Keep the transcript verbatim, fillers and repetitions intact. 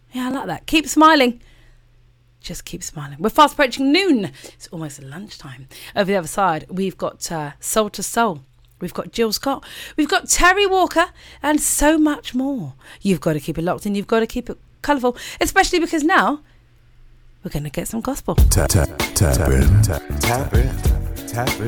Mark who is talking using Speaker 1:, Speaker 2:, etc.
Speaker 1: Yeah, I like that. Keep smiling. Just keep smiling. We're fast approaching noon. It's almost lunchtime. Over the other side, we've got uh, Soul to Soul. We've got Jill Scott. We've got Terry Walker and so much more. You've got to keep it locked in. You've got to keep it colourful, especially because now we're going to get some gospel.
Speaker 2: Tap, tap, tap in. Tap, tap in. Tap in.